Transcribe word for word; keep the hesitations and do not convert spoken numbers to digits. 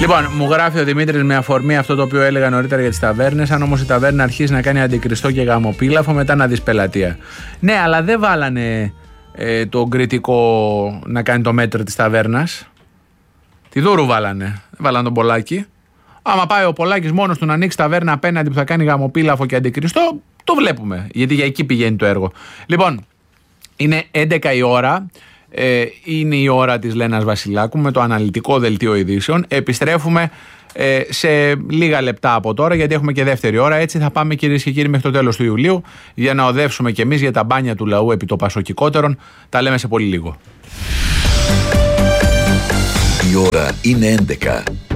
Λοιπόν, μου γράφει ο Δημήτρης με αφορμή αυτό το οποίο έλεγα νωρίτερα για τις ταβέρνες. Αν όμως η ταβέρνα αρχίσει να κάνει αντικριστό και γαμοπίλαφο, μετά να δεις πελατεία. Ναι, αλλά δεν βάλανε ε, τον κριτικό να κάνει το μέτρο της ταβέρνας. Τη Δούρου βάλανε. Δεν βάλανε τον Πολάκη. Άμα πάει ο Πολάκης μόνος του να ανοίξει ταβέρνα απέναντι που θα κάνει γαμοπίλαφο και αντικριστό, το βλέπουμε. Γιατί για εκεί πηγαίνει το έργο. Λοιπόν, είναι έντεκα η ώρα. Ε, είναι η ώρα της Λένας Βασιλάκου με το αναλυτικό δελτίο ειδήσεων. Επιστρέφουμε ε, σε λίγα λεπτά από τώρα, γιατί έχουμε και δεύτερη ώρα. Έτσι θα πάμε, κυρίες και κύριοι, μέχρι το τέλος του Ιουλίου, για να οδεύσουμε κι εμείς για τα μπάνια του λαού επί το πασοκικότερον. Τα λέμε σε πολύ λίγο. Η ώρα είναι έντεκα.